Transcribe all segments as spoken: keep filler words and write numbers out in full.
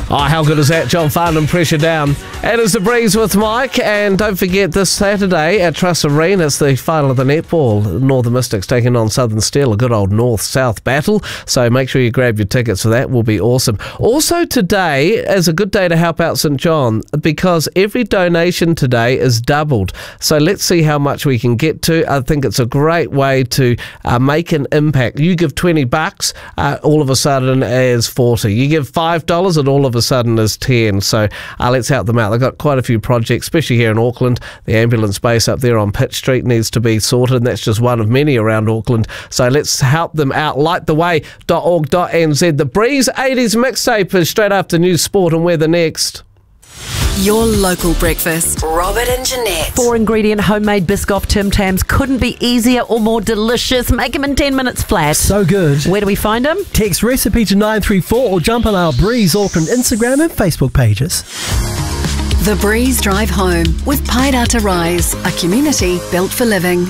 Oh, how good is that? John Farnham, Pressure Down. It is The Breeze with Mike, and don't forget this Saturday at Truss Arena, it's the final of the netball. Northern Mystics taking on Southern Steel, a good old north-south battle, so make sure you grab your tickets for that, will be awesome. Also today is a good day to help out St John, because every donation today is doubled, so let's see how much we can get to. I think it's a great way to uh, make an impact. You give twenty bucks, uh, all of a sudden is forty. You give five dollars and all of a sudden is ten, so uh, let's help them out. They've got quite a few projects, especially here in Auckland. The ambulance base up there on Pitt Street needs to be sorted, and that's just one of many around Auckland, so let's help them out. light the way dot org dot n z. The Breeze eighties mixtape is straight after News Sport and Weather next. Your local breakfast. Robert and Jeanette. Four ingredient homemade Biscoff Tim Tams couldn't be easier or more delicious. Make them in ten minutes flat. So good. Where do we find them? Text recipe to nine three four or jump on our Breeze Auckland Instagram and Facebook pages. The Breeze Drive Home with Pairata Rise, a community built for living.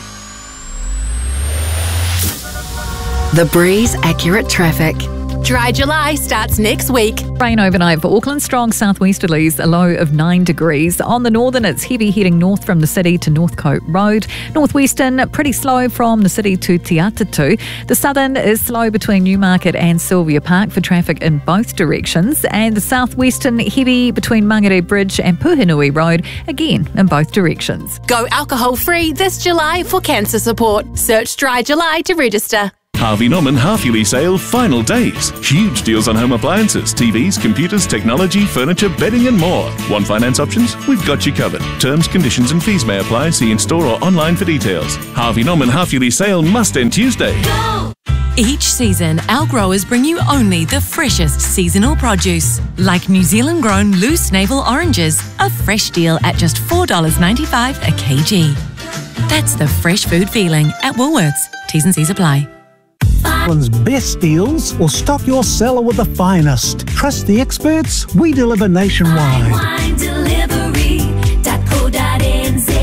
The Breeze Accurate Traffic. Dry July starts next week. Rain overnight for Auckland, strong southwesterlies, a low of nine degrees. On the northern, it's heavy heading north from the city to Northcote Road. Northwestern, pretty slow from the city to Te Atatu. The southern is slow between Newmarket and Sylvia Park for traffic in both directions. And the southwestern, heavy between Mangere Bridge and Puhinui Road, again in both directions. Go alcohol free this July for cancer support. Search Dry July to register. Harvey Norman half-yearly sale final days. Huge deals on home appliances, T Vs, computers, technology, furniture, bedding and more. Want finance options? We've got you covered. Terms, conditions and fees may apply. See in-store or online for details. Harvey Norman half-yearly sale must end Tuesday. Go! Each season, our growers bring you only the freshest seasonal produce, like New Zealand grown loose navel oranges, a fresh deal at just four dollars ninety-five a kg. That's the fresh food feeling at Woolworths. T's and C's apply. Auckland's best deals, or stock your cellar with the finest. Trust the experts, we deliver nationwide. wine delivery dot co dot n z.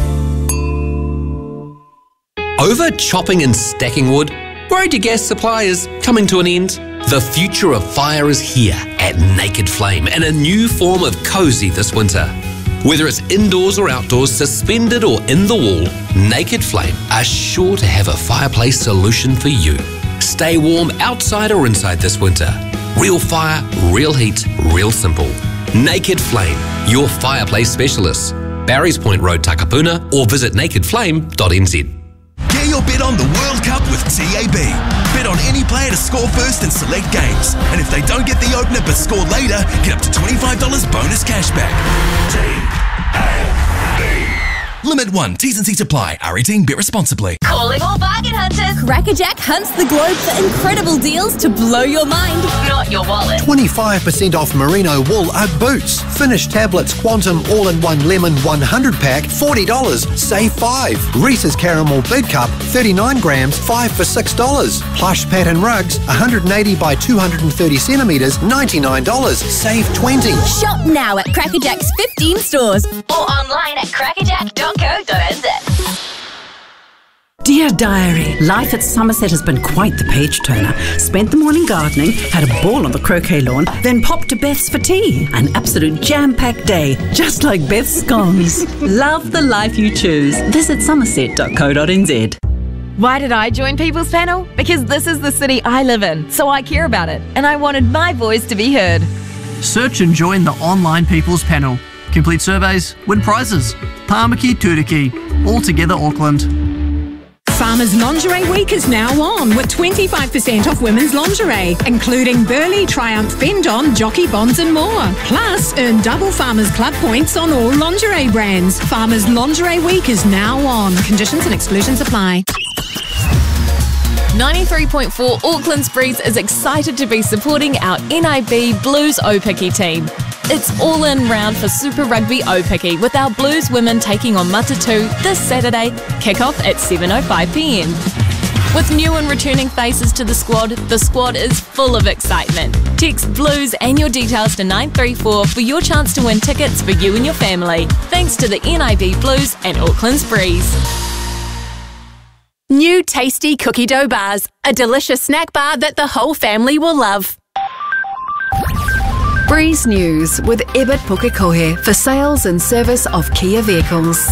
Over chopping and stacking wood? Worried your gas supply is coming to an end? The future of fire is here at Naked Flame in a new form of cozy this winter. Whether it's indoors or outdoors, suspended or in the wall, Naked Flame are sure to have a fireplace solution for you. Stay warm outside or inside this winter. Real fire, real heat, real simple. Naked Flame, your fireplace specialist. Barry's Point Road, Takapuna, or visit naked flame dot n z. Get your bet on the World Cup with T A B. Bet on any player to score first in select games. And if they don't get the opener but score later, get up to twenty-five dollars bonus cashback. T A B. Limit one. T's and C's apply. R eighteen. Bet responsibly. Calling all bargain hunters. Crackerjack hunts the globe for incredible deals to blow your mind, not your wallet. twenty-five percent off merino wool Ugg boots. Finished tablets Quantum all-in-one lemon one hundred pack, forty dollars. Save five. Reese's Caramel Big Cup, thirty-nine grams, five for six dollars. Plush pattern rugs, one hundred eighty by two hundred thirty centimetres, ninety-nine dollars. Save twenty. Shop now at Crackerjack's fifteen stores or online at crackerjack dot co dot n z. Dear Diary, life at Somerset has been quite the page turner. Spent the morning gardening, had a ball on the croquet lawn, then popped to Beth's for tea. An absolute jam-packed day, just like Beth's scones. Love the life you choose. Visit somerset dot co dot n z. Why did I join People's Panel? Because this is the city I live in, so I care about it, and I wanted my voice to be heard. Search and join the online People's Panel. Complete surveys, win prizes. Tāmaki Turiki, all together Auckland. Farmers Lingerie Week is now on with twenty-five percent off women's lingerie, including Burley, Triumph, Bendon, Jockey Bonds and more. Plus, earn double Farmers Club points on all lingerie brands. Farmers Lingerie Week is now on. Conditions and exclusions apply. ninety-three point four Auckland's Breeze is excited to be supporting our N I B Blues Opiki team. It's all-in round for Super Rugby Opiki with our Blues women taking on Matatu this Saturday, kick-off at seven oh five p m. With new and returning faces to the squad, the squad is full of excitement. Text Blues and your details to nine three four for your chance to win tickets for you and your family. Thanks to the N I B Blues and Auckland's Breeze. New tasty cookie dough bars, a delicious snack bar that the whole family will love. Breeze News with Ebert Pukekohe for sales and service of Kia vehicles.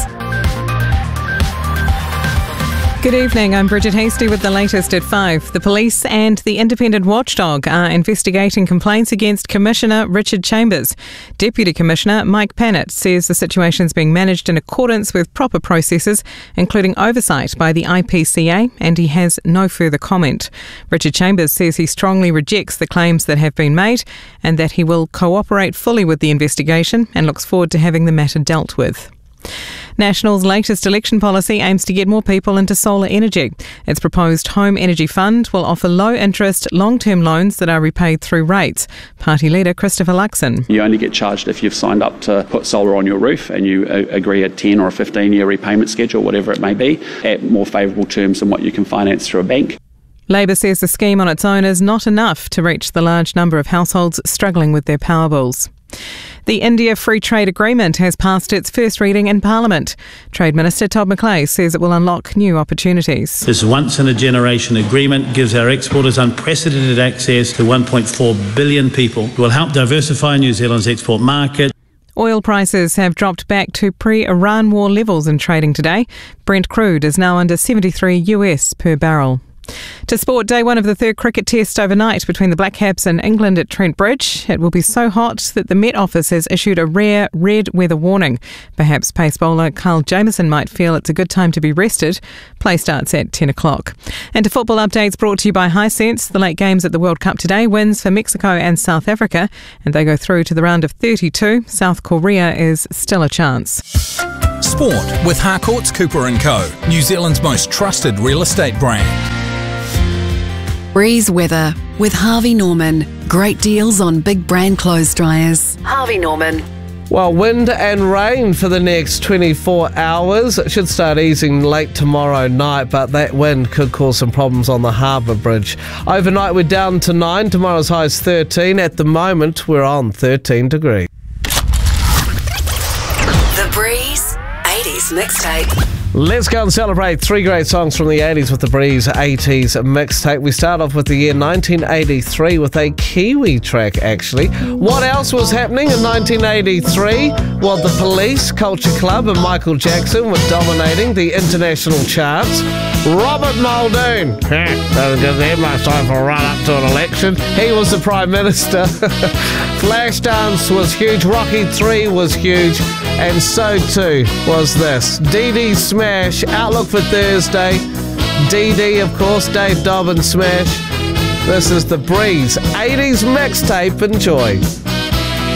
Good evening, I'm Bridget Hasty with the latest at five. The police and the independent watchdog are investigating complaints against Commissioner Richard Chambers. Deputy Commissioner Mike Pannett says the situation is being managed in accordance with proper processes, including oversight by the I P C A, and he has no further comment. Richard Chambers says he strongly rejects the claims that have been made and that he will cooperate fully with the investigation and looks forward to having the matter dealt with. National's latest election policy aims to get more people into solar energy. Its proposed Home Energy Fund will offer low-interest, long-term loans that are repaid through rates. Party leader Christopher Luxon. You only get charged if you've signed up to put solar on your roof and you uh, agree a ten or a fifteen year repayment schedule, whatever it may be, at more favourable terms than what you can finance through a bank. Labor says the scheme on its own is not enough to reach the large number of households struggling with their power bills. The India Free Trade Agreement has passed its first reading in Parliament. Trade Minister Todd McClay says it will unlock new opportunities. This once-in-a-generation agreement gives our exporters unprecedented access to one point four billion people. It will help diversify New Zealand's export market. Oil prices have dropped back to pre-Iran war levels in trading today. Brent crude is now under seventy-three U S per barrel. To sport, day one of the third cricket test overnight between the Black Caps and England at Trent Bridge. It will be so hot that the Met Office has issued a rare red weather warning. Perhaps pace bowler Carl Jamieson might feel it's a good time to be rested. Play starts at ten o'clock. And to football updates brought to you by Hisense. The late games at the World Cup today, wins for Mexico and South Africa, and they go through to the round of thirty-two. South Korea is still a chance. Sport with Harcourts Cooper and Co, New Zealand's most trusted real estate brand. Breeze weather with Harvey Norman. Great deals on big brand clothes dryers. Harvey Norman. Well, wind and rain for the next twenty-four hours. It should start easing late tomorrow night, but that wind could cause some problems on the Harbour Bridge. Overnight, we're down to nine. Tomorrow's high is thirteen. At the moment, we're on thirteen degrees. The Breeze eighties mixtape. Let's go and celebrate three great songs from the eighties with the Breeze eighties mixtape. We start off with the year nineteen eighty-three with a Kiwi track, actually. What else was happening in nineteen eighty-three? Well, the Police, Culture Club and Michael Jackson were dominating the international charts. Robert Muldoon, doesn't give him much time for a run up to an election. He was the Prime Minister. Flashdance was huge. Rocky three was huge. And so too was this. Dee Dee Smash, Outlook for Thursday. Dee Dee, of course, Dave Dobbin Smash. This is the Breeze eighties mixtape. Enjoy.